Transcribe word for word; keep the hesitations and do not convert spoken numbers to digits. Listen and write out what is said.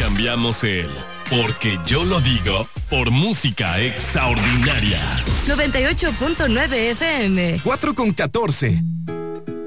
Cambiamos el porque yo lo digo por música extraordinaria. noventa y ocho punto nueve F M. cuatro con catorce.